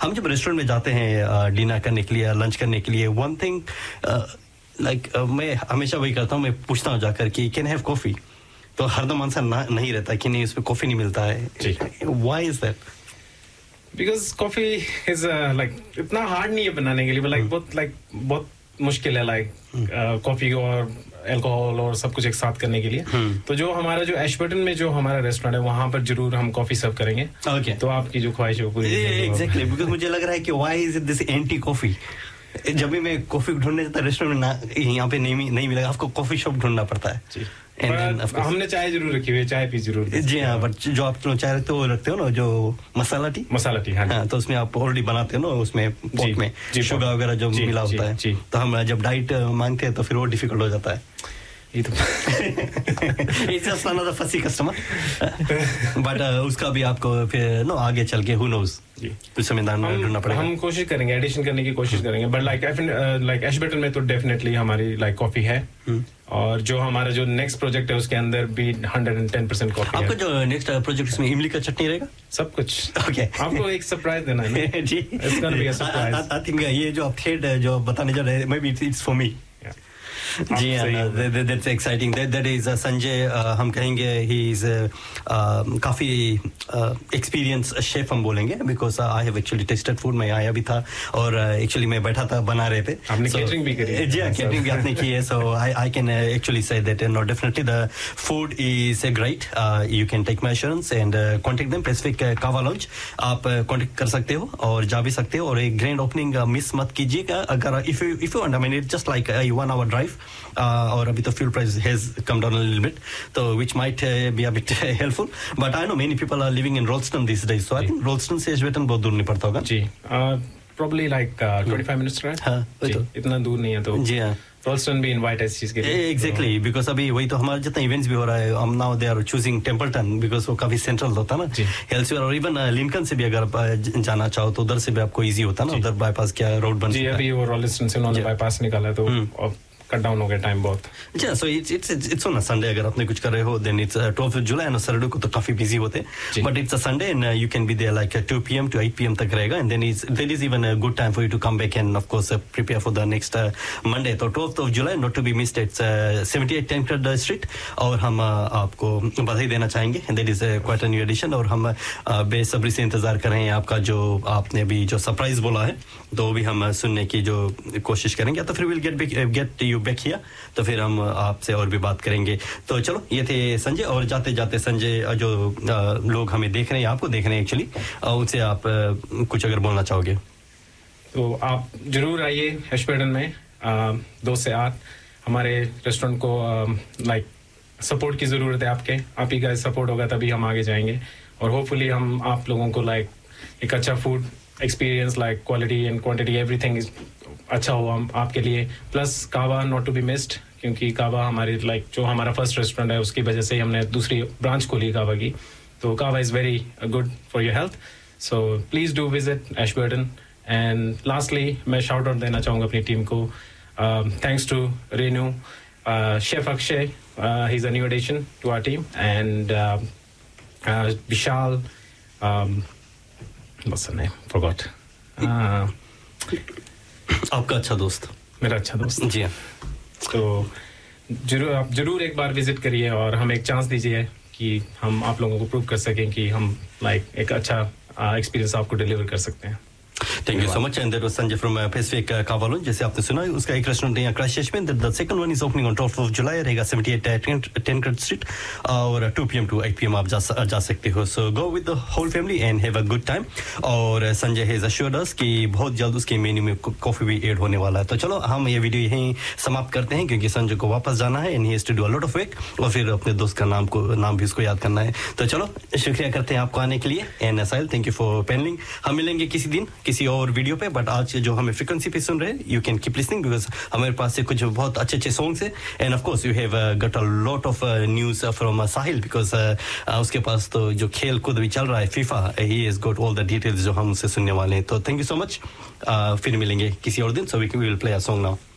हम जब रेस्टोरेंट में जाते हैं डिनर करने के लिए, लंच करने के लिए, वन थिंग मैं हमेशा वही करता हूँ, मैं पूछता हूँ जाकर कि कैन हैव कॉफी, तो हरदम आंसर नहीं रहता कि नहीं उसमें कॉफी नहीं मिलता है. Why is that? Because coffee is like इतना हार्ड नहीं है बनाने के लिए, बहुत मुश्किल है कॉफी और अल्कोहल और सब कुछ एक साथ करने के लिए. तो जो हमारा जो एशबर्टन में जो हमारा रेस्टोरेंट है वहां पर जरूर हम कॉफी सर्व करेंगे. तो आपकी जो ख्वाहिश है वो पूरी. एग्जैक्टली, बिकॉज मुझे लग रहा है कि why is it this anti coffee. जब भी मैं कॉफी ढूंढने जाता रेस्टोरेंट में यहाँ पे नहीं मिलेगा, आपको कॉफी शॉप ढूंढना पड़ता है. हमने चाय जरूर रखी हुई है, चाय पी जरूर. जी हाँ, बट जो आप चाय रखते हो वो रखते हो ना, जो मसाला टी. हाँ, तो उसमें आप ऑलरेडी बनाते हो ना, उसमें पॉट में शुगर वगैरह जो मिला होता है. तो हम जब डाइट मांगते हैं तो फिर वो डिफिकल्ट हो जाता है. It's just another fussy customer. But उसका भी आपको फिर आगे चल के who knows, कुछ संविधान ढूंढना पड़ेगा. हम कोशिश करेंगे, एडिशन करने की कोशिश करेंगे. बट लाइक एशबर्टन में तो डेफिनेटली हमारी लाइक कॉफी है. और जो हमारा जो नेक्स्ट प्रोजेक्ट है उसके अंदर भी 110% कॉफी है. आपका जो नेक्स्ट प्रोजेक्ट इसमें इमली का चटनी रहेगा, सब कुछ. ओके, आपको एक सरप्राइज देना है. जी, it's gonna be a surprise. I think ये जो आप थ्रेड जो बताने जा रहे हैं, may be it's for me. जी हाँ, that's exciting. That is Sanjay, हम कहेंगे he is काफी एक्सपीरियंस शेफ हम बोलेंगे, because I have actually tasted food. मैं आया भी था और actually मैं बैठा था, बना रहे थे. आपने केटरिंग भी करी है? जी हाँ, केटरिंग भी आपने की है. So I can actually say that no, definitely the food is great. You can take my assurance and contact them. Pacific Kava Lounge आप contact कर सकते हो और जा भी सकते हो. और एक ग्रैंड ओपनिंग मिस मत कीजिएगा. अगर if you want, I mean it's just like a 1 hour drive. और अभी तो fuel price has come down a little bit, so which might be a bit helpful. But I know many people are living in Rolleston these days, so I think Rolleston से Ashburton बहुत दूर नहीं पड़ता होगा. जी, probably like 25 minutes drive. हाँ, तो इतना दूर नहीं है. तो जी हाँ, Rolleston भी invite है इस चीज के लिए. Exactly, because अभी वही तो हमारा जितना इवेंट्स भी हो रहा है, now they are choosing Templeton because वो काफी सेंट्रल होता है ना. Elsewhere और इवन लिंकन से भी अगर आप जाना चाहो तो उधर से भी आपको इजी होता है ना. उधर बाईपास क्या रोड बन. जी, अभी वो Rolleston से उन्होंने बाईपास निकाला तो कट डाउन हो गया टाइम बहुत. Yeah, so it's on a Sunday. अगर आपने कुछ कर रहे हो, then it's 12th of July, and Saturday को तो काफी busy होते हैं. But it's a Sunday and you can be there like 2 p.m. to 8 p.m. तक रहेगा, and then there is even a good time for you to come back and of course prepare for the next Monday. तो 12th of July not to be missed. It's 78 Tancred Street. और हम आपको बधाई देना चाहेंगे. That is quite a new addition. और हम बेसब्री से इंतजार कर रहे हैं आपका जो आपने अभी जो सरप्राइज बोला है, तो भी हम सुनने की जो कोशिश करेंगे. तो फिर we'll get you back here. तो फिर हम आपसे और भी बात करेंगे. तो चलो, ये थे संजय. और जाते जाते संजय, जो लोग हमें देख रहे हैं, आपको देख रहे हैं एक्चुअली, उनसे आप कुछ अगर बोलना चाहोगे तो आप जरूर आइए एशबर्टन में 2 से 8. हमारे रेस्टोरेंट को लाइक सपोर्ट की जरूरत है. आप ही का सपोर्ट होगा तभी हम आगे जाएंगे. और होपफुली हम आप लोगों को लाइक एक अच्छा food experience, like quality and quantity, everything is अच्छा हुआ आपके लिए. प्लस कावा नॉट टू बी मिस्ड, क्योंकि कावा हमारी लाइक जो हमारा फर्स्ट रेस्टोरेंट है उसकी वजह से हमने दूसरी ब्रांच खोली कावा की. तो कावा is very good for your health. So please do visit Ashburton. And lastly मैं शाउट आउट देना चाहूँगा अपनी टीम को. Thanks to Renu, chef Akshay, he is a new addition to our team, and Vishal, what's her name? Forgot. आपका अच्छा दोस्त. मेरा अच्छा दोस्त. जी हाँ. तो आप जरूर एक बार विजिट करिए और हमें एक चांस दीजिए कि हम आप लोगों को प्रूव कर सकें कि हम लाइक एक अच्छा एक्सपीरियंस आपको डिलीवर कर सकते हैं. Thank you so much. And that was Sanjay from Pacific Kava Lounge. जैसे आपने सुना, उसका एक रेस्टोरेंट है क्राइस्टचर्च में. The second one is opening on 12th of July. रहेगा 78 Tancred Street. और 2 p.m. to 8 p.m. आप जा सकते हो. So go with the whole family and have a good time. और संजय has assured us कि बहुत जल्द उसके मेन्यू में कॉफी भी ऐड होने वाला है. तो चलो, हम ये वीडियो यहीं समाप्त करते हैं क्योंकि संजय को वापस जाना है and he has to do a lot of work. और फिर अपने दोस्त का नाम भी उसको याद करना है. तो चलो, शुक्रिया करते हैं आपको आने के लिए. And Sahil, thank you for paneling. हम मिलेंगे किसी दिन किसी और वीडियो पे. बट आज जो हमें फ्रीक्वेंसी पे सुन रहे हैं, you can keep listening because हमारे पास से कुछ बहुत अच्छे सॉन्ग्स है. End of course you have got a lot of news from Sahil because उसके पास तो जो खेल कूद भी चल रहा है, FIFA, he has got all the details जो हम उससे सुनने वाले हैं. तो थैंक यू सो मच. फिर मिलेंगे किसी और दिन. So we will play a song now.